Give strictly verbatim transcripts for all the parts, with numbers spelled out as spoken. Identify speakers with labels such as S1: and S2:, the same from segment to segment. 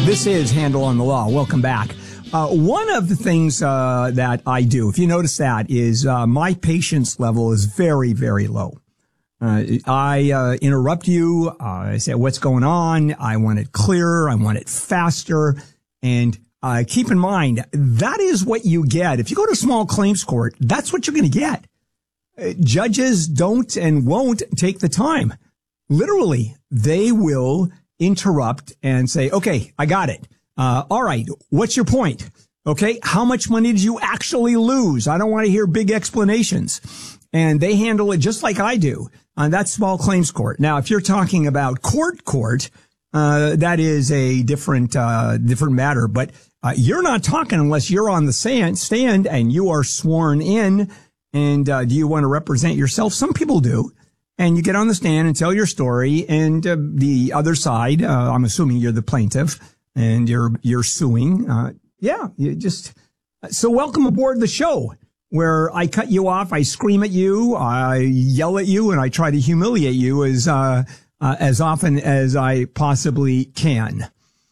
S1: This is Handel on the Law. Welcome back. Uh, one of the things uh, that I do, if you notice that, is uh, my patience level is very, very low. Uh, I uh, interrupt you. Uh, I say, what's going on? I want it clearer. I want it faster. And uh, keep in mind, that is what you get. If you go to small claims court, that's what you're going to get. Uh, judges don't and won't take the time. Literally, they will interrupt and say, okay, I got it. Uh, all right. What's your point? Okay. How much money did you actually lose? I don't want to hear big explanations. And they handle it just like I do on that small claims court. Now, if you're talking about court court, uh, that is a different, uh, different matter, but, uh, you're not talking unless you're on the stand, stand and you are sworn in. And, uh, do you want to represent yourself? Some people do. And you get on the stand and tell your story, and uh, the other side, uh, I'm assuming you're the plaintiff, and you're you're suing. Uh, yeah, you just so welcome aboard the show, where I cut you off, I scream at you, I yell at you, and I try to humiliate you as uh, uh, as often as I possibly can.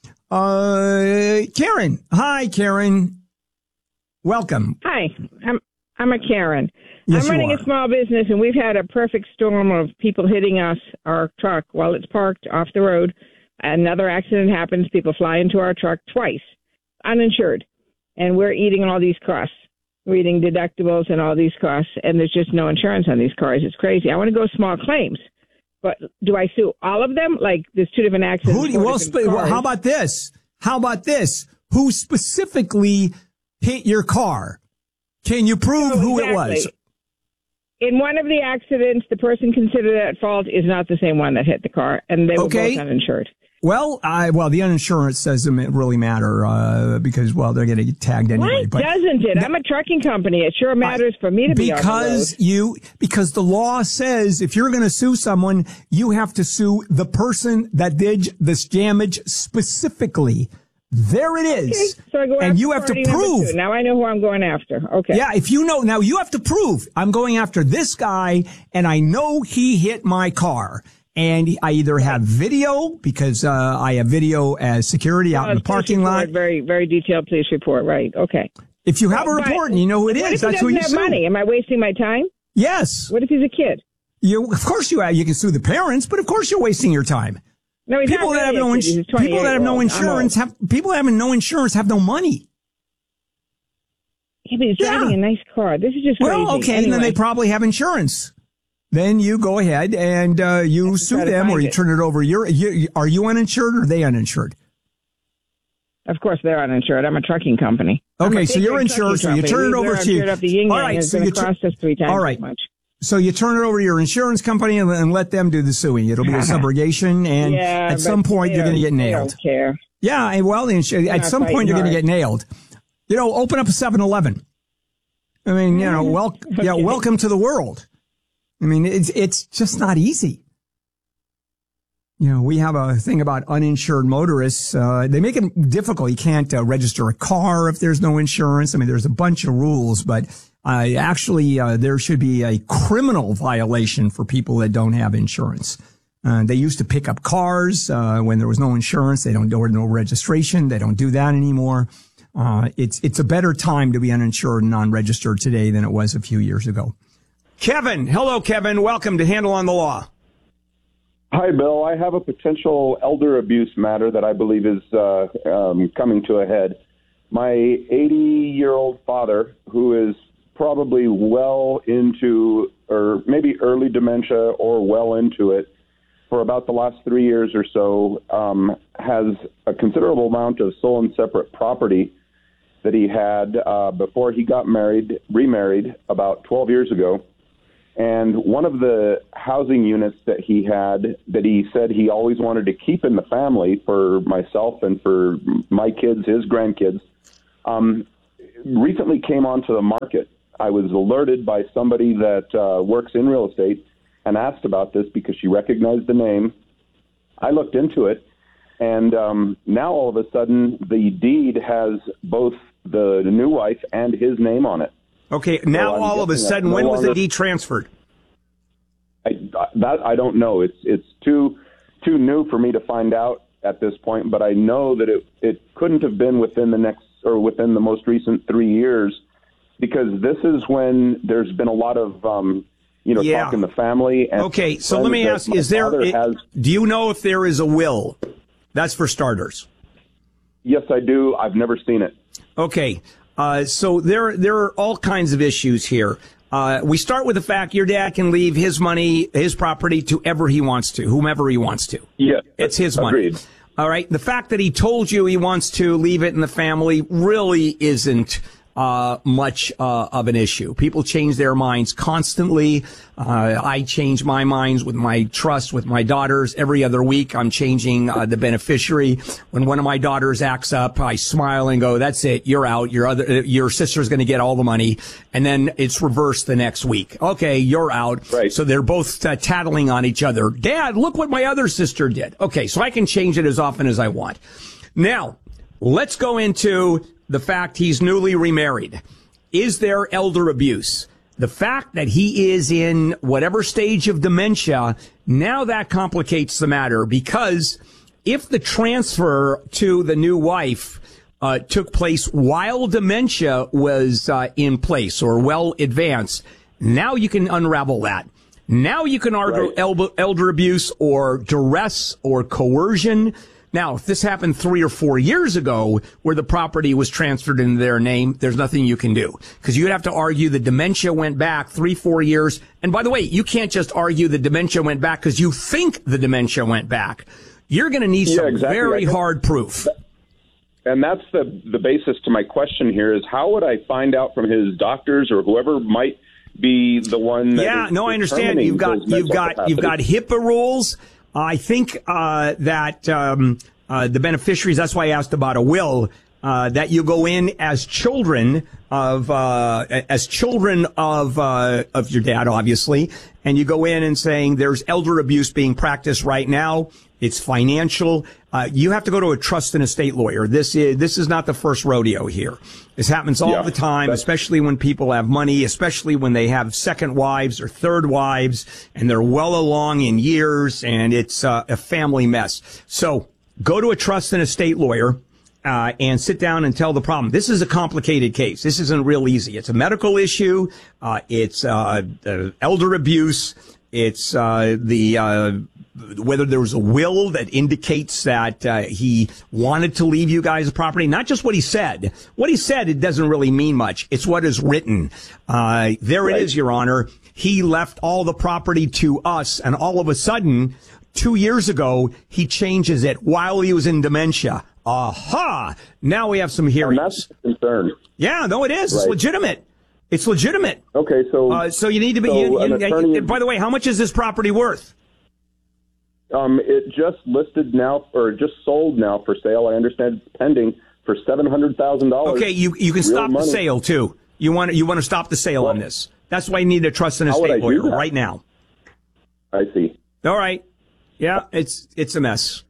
S1: Uh, Karen, hi, Karen. Welcome.
S2: Hi, I'm I'm a Karen.
S1: Yes,
S2: I'm running
S1: you
S2: a
S1: are.
S2: small business, and we've had a perfect storm of people hitting us, our truck, while it's parked off the road. Another accident happens. People fly into our truck twice, uninsured. And we're eating all these costs. We're eating deductibles and all these costs, and there's just no insurance on these cars. It's crazy. I want to go small claims. But do I sue all of them? Like, there's two different accidents.
S1: Who, well, sp- well, how about this? How about this? Who specifically hit your car? Can you prove
S2: Oh,
S1: who
S2: exactly.
S1: it was?
S2: In one of the accidents, the person considered at fault is not the same one that hit the car, and they were
S1: Okay.
S2: both uninsured.
S1: Well, I, well, the uninsurance doesn't really matter, uh, because, well, they're going to get tagged anyway.
S2: Why
S1: But
S2: doesn't it? I'm a trucking company. It sure matters for me to be on the
S1: because
S2: road.
S1: you, because the law says if you're going to sue someone, you have to sue the person that did this damage specifically. There it is.
S2: Okay, so I go
S1: and
S2: after
S1: you have to
S2: party number
S1: prove.
S2: two. Now I know who I'm going after. Okay.
S1: Yeah, if you know, now you have to prove I'm going after this guy and I know he hit my car. And I either have video because uh, I have video as security out
S2: Well,
S1: in the
S2: police
S1: parking
S2: report,
S1: lot.
S2: Very, very detailed police report. Right. Okay.
S1: If you have a
S2: But
S1: report and you know who it
S2: what
S1: is,
S2: if he
S1: that's who you
S2: doesn't have
S1: sue.
S2: money? Am I wasting my time?
S1: Yes.
S2: What if he's a kid?
S1: You, of course you have. You can sue the parents, but of course you're wasting your time.
S2: No, he's
S1: People
S2: not
S1: that have
S2: really
S1: no
S2: a kid. He's
S1: ins- people that have no
S2: twenty-eight-year-old. I'm
S1: insurance
S2: old.
S1: have people that have no insurance have no money.
S2: Yeah, but he's
S1: Yeah.
S2: driving a nice car. This is just crazy.
S1: Well, okay,
S2: anyway.
S1: then they probably have insurance. Then you go ahead and uh, you
S2: Let's
S1: sue
S2: try to
S1: them, or
S2: find
S1: you
S2: it.
S1: turn it over. You're, you, are you uninsured or are they uninsured?
S2: Of course, they're uninsured. I'm a trucking company. I'm
S1: Okay,
S2: a
S1: so
S2: big,
S1: you're
S2: big
S1: insured, so
S2: trucking
S1: you
S2: company.
S1: turn it
S2: We-
S1: over
S2: we're
S1: to you.
S2: insured up the yin
S1: All
S2: yang,
S1: right,
S2: and it's
S1: so
S2: going
S1: you
S2: to
S1: tur-
S2: cost us three times
S1: all right.
S2: as much.
S1: So you turn it over to your insurance company and, and let them do the suing. It'll be a subrogation, and
S2: Yeah,
S1: at some
S2: but
S1: point
S2: they
S1: you're going to
S2: don't-
S1: get
S2: they
S1: nailed.
S2: don't care.
S1: Yeah, and well, the insur- at
S2: not
S1: some point
S2: fighting
S1: you're going to
S2: hard.
S1: get nailed. You know, open up a seven eleven. I mean, you know, wel- yeah,
S2: Okay.
S1: welcome to the world. I mean, it's it's just not easy. You know, we have a thing about uninsured motorists. Uh, they make it difficult. You can't uh, register a car if there's no insurance. I mean, there's a bunch of rules, but uh, actually, uh, there should be a criminal violation for people that don't have insurance. Uh, they used to pick up cars uh, when there was no insurance. They don't do no registration. They don't do that anymore. Uh, it's it's a better time to be uninsured and non-registered today than it was a few years ago. Kevin, hello, Kevin. Welcome to Handel on the Law.
S3: Hi, Bill. I have a potential elder abuse matter that I believe is uh, um, coming to a head. My eighty-year-old father, who is probably well into, or maybe early dementia or well into it, for about the last three years or so, um, has a considerable amount of sole and separate property that he had uh, before he got married, remarried about twelve years ago. And one of the housing units that he had that he said he always wanted to keep in the family for myself and for my kids, his grandkids, um, recently came onto the market. I was alerted by somebody that uh, works in real estate and asked about this because she recognized the name. I looked into it, and um, now all of a sudden the deed has both the new wife and his name on it.
S1: Okay, now
S3: I'm
S1: all of a
S3: guessing
S1: sudden,
S3: that
S1: when
S3: no
S1: was the
S3: longer-
S1: deed transferred?
S3: I, that I don't know. It's it's too too new for me to find out. at this point, but I know that it, it couldn't have been within the next or within the most recent three years because this is when there's been a lot of, um, you know,
S1: yeah.
S3: talk in the family. And
S1: okay, so let me ask, is there, it, has, do you know if there is a will? That's for starters.
S3: Yes, I do. I've never seen it.
S1: Okay, uh, so there there are all kinds of issues here. Uh, we start with the fact your dad can leave his money, his property to whoever he wants to, whomever he wants to.
S3: Yeah,
S1: it's his money.
S3: Agreed.
S1: All right. The fact that he told you he wants to leave it in the family really isn't uh much uh of an issue. People change their minds constantly. Uh I change my minds with my trust with my daughters. Every other week I'm changing uh, the beneficiary. When one of my daughters acts up, I smile and go, that's it, you're out. Your other your sister's going to get all the money. And then it's reversed the next week. Okay, you're out.
S3: Right.
S1: So they're both uh, tattling on each other. Dad, look what my other sister did. Okay, so I can change it as often as I want. Now, let's go into the fact he's newly remarried. Is there elder abuse? The fact that he is in whatever stage of dementia, now that complicates the matter because if the transfer to the new wife uh, took place while dementia was uh, in place or well advanced, now you can unravel that. Now you can argue
S3: right.
S1: elder, elder abuse or duress or coercion. Now, if this happened three or four years ago where the property was transferred into their name, there's nothing you can do because you'd have to argue the dementia went back three, four years. And by the way, you can't just argue the dementia went back because you think the dementia went back. You're going to need
S3: yeah,
S1: some
S3: exactly.
S1: very hard proof.
S3: And that's the, the basis to my question here is how would I find out from his doctors or whoever might be the one that
S1: Yeah,
S3: is
S1: no, I understand. You've got, you've got, capacity. you've got HIPAA rules. I think uh that um uh the beneficiaries, that's why I asked about a will, uh that you go in as children of uh as children of uh of your dad, obviously, and you go in and saying there's elder abuse being practiced right now. It's financial. Uh, you have to go to a trust and estate lawyer. This is, this is not the first rodeo here. This happens all
S3: yeah,
S1: the time, especially when people have money, especially when they have second wives or third wives and they're well along in years and it's uh, a family mess. So go to a trust and estate lawyer. Uh, and sit down and tell the problem. This is a complicated case. This isn't real easy. It's a medical issue. Uh, it's, uh, uh, elder abuse. It's, uh, the, uh, whether there was a will that indicates that, uh, he wanted to leave you guys the property. Not just what he said. What he said, it doesn't really mean much. It's what is written. Uh, there right. it is, Your Honor. He left all the property to us, and all of a sudden, two years ago, he changes it while he was in dementia. Aha! Now we have some hearings.
S3: And that's the concern.
S1: Yeah, no, it is. Right. It's legitimate. It's legitimate.
S3: Okay, so
S1: uh, so you need to be.
S3: So
S1: you, you,
S3: attorney,
S1: you, by the way, how much is this property worth?
S3: Um, it just listed now, or just sold now for sale. I understand it's pending for seven hundred thousand dollars.
S1: Okay, you you can stop money. the sale too. You want you want to stop the sale well, on this. That's why you need a trust and estate lawyer right now.
S3: I see.
S1: All right. Yeah, it's it's a mess.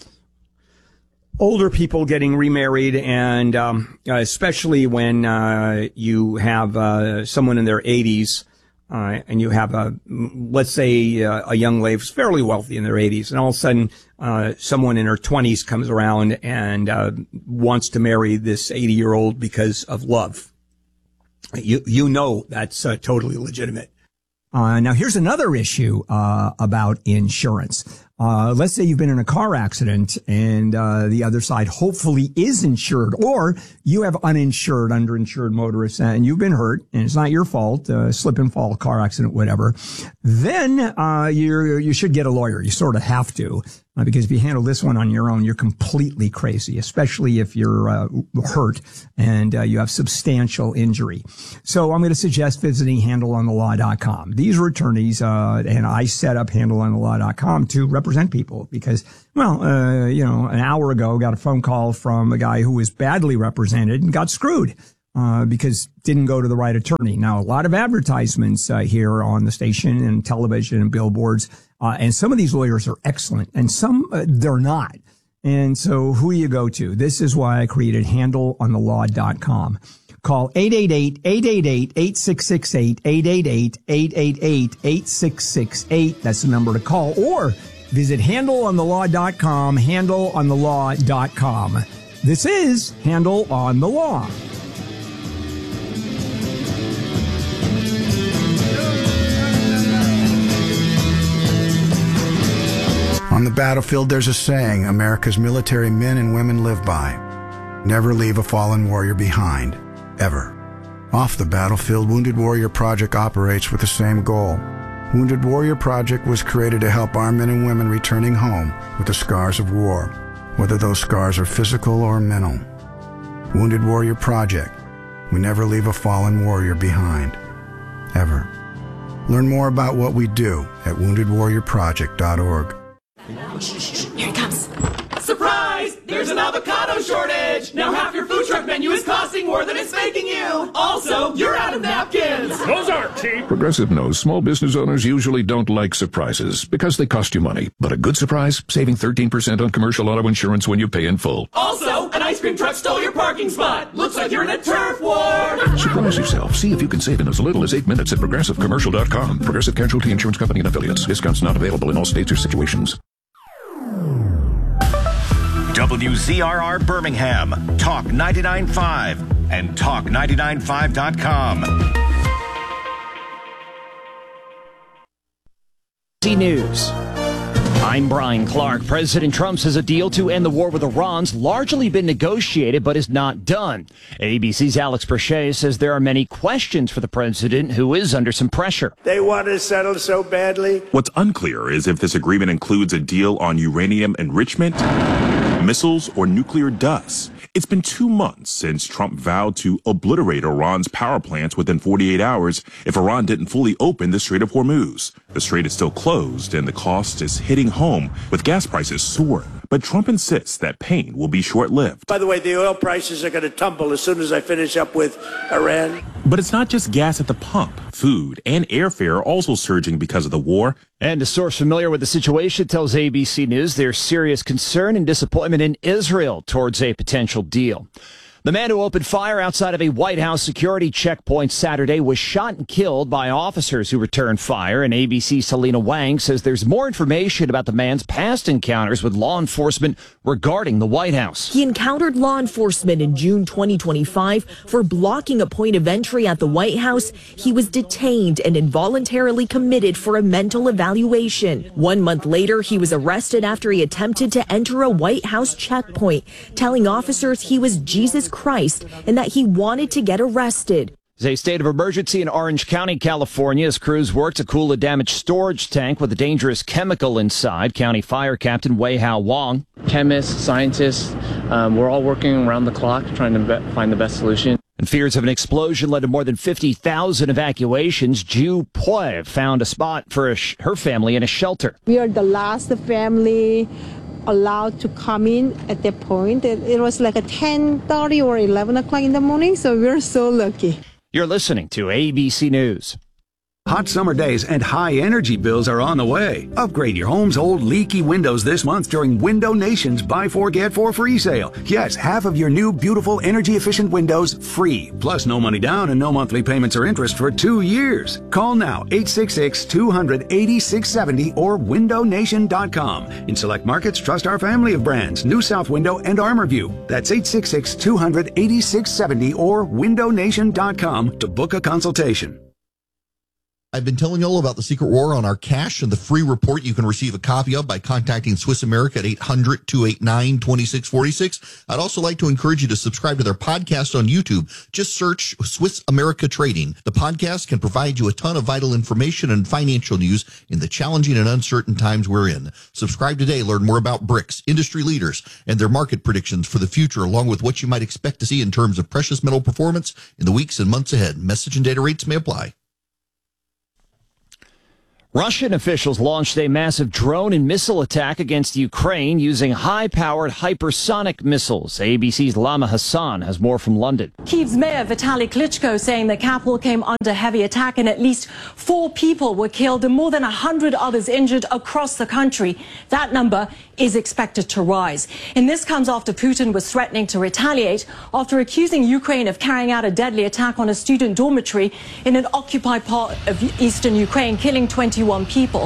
S1: Older people getting remarried, and um, especially when uh, you have uh, someone in their eighties, uh, and you have a, let's say, uh, a young lady who's fairly wealthy in their eighties, and all of a sudden, uh, someone in her twenties comes around and uh, wants to marry this eighty-year-old because of love. You you know that's uh, totally legitimate. Uh, now, here's another issue uh, about insurance. Uh, let's say you've been in a car accident and uh, the other side hopefully is insured, or you have uninsured, underinsured motorists and you've been hurt and it's not your fault, uh, slip and fall, car accident, whatever. Then uh, you you should get a lawyer. You sort of have to. Uh, because if you handle this one on your own, you're completely crazy, especially if you're uh, hurt and uh, you have substantial injury. So I'm going to suggest visiting handle on the law dot com. These are attorneys, uh, and I set up handle on the law dot com to represent people because, well, uh, you know, an hour ago, got a phone call from a guy who was badly represented and got screwed. Uh, because didn't go to the right attorney. Now, a lot of advertisements uh, here on the station and television and billboards, uh, and some of these lawyers are excellent, and some uh, they're not. And so, who do you go to? This is why I created handle on the law dot com. Call eight eight eight, eight eight eight, eight six six eight, eight eight eight, eight eight eight, eight six six eight. That's the number to call. Or Visit handle on the law dot com, handle on the law dot com. This is Handle on the Law.
S4: On the battlefield, there's a saying America's military men and women live by. Never leave a fallen warrior behind, ever. Off the battlefield, Wounded Warrior Project operates with the same goal. Wounded Warrior Project was created to help our men and women returning home with the scars of war, whether those scars are physical or mental. Wounded Warrior Project. We never leave a fallen warrior behind, ever. Learn more about what we do at wounded warrior project dot org.
S5: Here it comes. Surprise! There's an avocado shortage! Now half your food truck menu is costing more than it's making you! Also, you're out of napkins!
S6: Those aren't cheap!
S7: Progressive knows small business owners usually don't like surprises because they cost you money. But a good surprise, saving thirteen percent on commercial auto insurance when you pay in full.
S5: Also, an ice cream truck stole your parking spot! Looks like you're in a turf war!
S7: Surprise yourself. See if you can save in as little as eight minutes at progressive commercial dot com. Progressive Casualty Insurance Company and Affiliates. Discounts not available in all states or situations.
S8: W Z R R Birmingham, Talk ninety-nine point five, and talk ninety-nine point five dot com.
S9: News. I'm Brian Clark. President Trump says a deal to end the war with Iran's largely been negotiated but is not done. A B C's Alex Perche says there are many questions for the president, who is under some pressure.
S10: They want to settle so badly.
S11: What's unclear is if this agreement includes a deal on uranium enrichment, missiles, or nuclear dust. It's been two months since Trump vowed to obliterate Iran's power plants within forty-eight hours if Iran didn't fully open the Strait of Hormuz. The strait is still closed and the cost is hitting home with gas prices soaring. But Trump insists that pain will be short-lived.
S10: By the way, the oil prices are going to tumble as soon as I finish up with Iran.
S11: But it's not just gas at the pump. Food and airfare are also surging because of the war.
S9: And a source familiar with the situation tells A B C News there's serious concern and disappointment in Israel towards a potential deal. The man who opened fire outside of a White House security checkpoint Saturday was shot and killed by officers who returned fire, and A B C's Selena Wang says there's more information about the man's past encounters with law enforcement regarding the White House.
S12: He encountered law enforcement in June twenty twenty-five for blocking a point of entry at the White House. He was detained and involuntarily committed for a mental evaluation. One month later, he was arrested after he attempted to enter a White House checkpoint, telling officers he was Jesus Christ and that he wanted to get arrested.
S9: There's a state of emergency in Orange County, California, as crews work to cool a damaged storage tank with a dangerous chemical inside. County Fire Captain Wei Hao Wong.
S13: Chemists, scientists, um, we're all working around the clock trying to be- find the best solution.
S9: And fears of an explosion led to more than fifty thousand evacuations. Ju Pui found a spot for a sh- her family in a shelter.
S14: We are the last family allowed to come in at that point. It, it was like a ten thirty or eleven o'clock in the morning, so we're so lucky.
S9: You're listening to A B C News.
S15: Hot summer days and high energy bills are on the way. Upgrade your home's old leaky windows this month during Window Nation's Buy Four Get Four free sale. Yes, half of your new beautiful energy efficient windows free. Plus no money down and no monthly payments or interest for two years. Call now eight six six, two hundred, eighty-six seventy or window nation dot com. In select markets, trust our family of brands, New South Window and ArmorView. That's eight six six, two hundred, eighty-six seventy or window nation dot com to book a consultation.
S16: I've been telling you all about the Secret War on our cash and the free report you can receive a copy of by contacting Swiss America at eight hundred, two eight nine, two six four six. I'd also like to encourage you to subscribe to their podcast on YouTube. Just search Swiss America Trading. The podcast can provide you a ton of vital information and financial news in the challenging and uncertain times we're in. Subscribe today. Learn more about BRICS, industry leaders, and their market predictions for the future, along with what you might expect to see in terms of precious metal performance in the weeks and months ahead. Message and data rates may apply.
S9: Russian officials launched a massive drone and missile attack against Ukraine using high-powered hypersonic missiles. A B C's Lama Hassan has more from London.
S17: Kyiv's mayor Vitaly Klitschko saying the capital came under heavy attack and at least four people were killed and more than one hundred others injured across the country. That number is expected to rise. And this comes after Putin was threatening to retaliate after accusing Ukraine of carrying out a deadly attack on a student dormitory in an occupied part of eastern Ukraine, killing twenty-one people.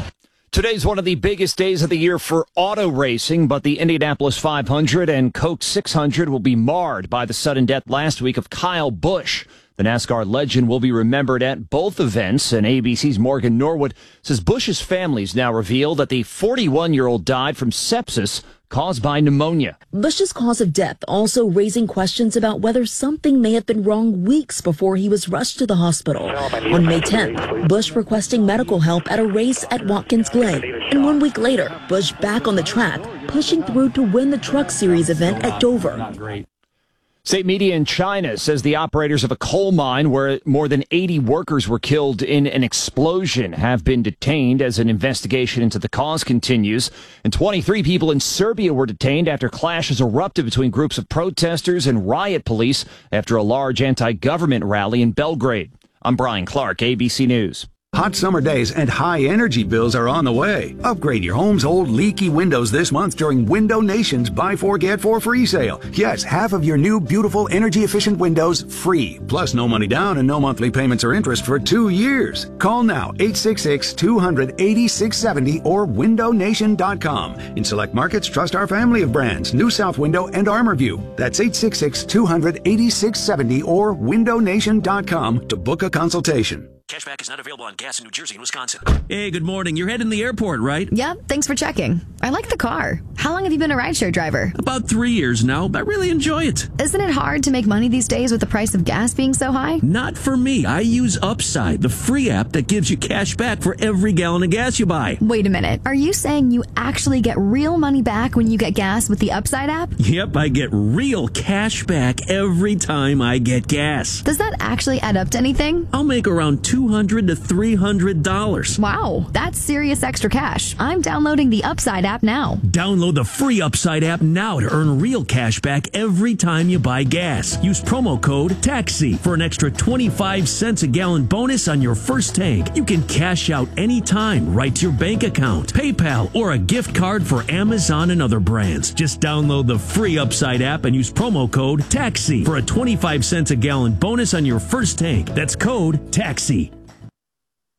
S9: Today's one of the biggest days of the year for auto racing, but the Indianapolis five hundred and Coke six hundred will be marred by the sudden death last week of Kyle Busch. The NASCAR legend will be remembered at both events, and A B C's Morgan Norwood says Busch's family's now revealed that the forty-one-year-old died from sepsis caused by pneumonia.
S6: Busch's cause of death also raising questions about whether something may have been wrong weeks before he was rushed to the hospital. On May tenth, Busch requesting medical help at a race at Watkins Glen. And one week later, Busch back on the track, pushing through to win the Truck Series event at Dover.
S9: State media in China says the operators of a coal mine where more than eighty workers were killed in an explosion have been detained as an investigation into the cause continues. And twenty-three people in Serbia were detained after clashes erupted between groups of protesters and riot police after a large anti-government rally in Belgrade. I'm Brian Clark, A B C News.
S15: Hot summer days and high energy bills are on the way. Upgrade your home's old leaky windows this month during Window Nation's Buy Four Get Four free sale. Yes, half of your new beautiful energy efficient windows free. Plus no money down and no monthly payments or interest for two years. Call now eight six six, two hundred, eighty-six seventy or window nation dot com. In select markets, trust our family of brands, New South Window and ArmorView. That's eight six six, two hundred, eighty-six seventy or window nation dot com to book a consultation.
S18: Cashback is not available on gas in New Jersey and Wisconsin.
S19: Hey, good morning. You're heading to the airport, right?
S20: Yep, thanks for checking. I like the car. How long have you been a rideshare driver?
S19: About three years now, but I really enjoy it.
S20: Isn't it hard to make money these days with the price of gas being so high?
S19: Not for me. I use Upside, the free app that gives you cash back for every gallon of gas you buy.
S20: Wait a minute. Are you saying you actually get real money back when you get gas with the Upside app?
S19: Yep, I get real cash back every time I get gas.
S20: Does that actually add up to anything?
S19: I'll make around two hundred to three hundred dollars.
S20: Wow, that's serious extra cash. I'm downloading the Upside app now.
S19: Download the free Upside app now to earn real cash back every time you buy gas. Use promo code TAXI for an extra twenty-five cents a gallon bonus on your first tank. You can cash out anytime right to your bank account, PayPal, or a gift card for Amazon and other brands. Just download the free Upside app and use promo code TAXI for a twenty-five cents a gallon bonus on your first tank. That's code TAXI.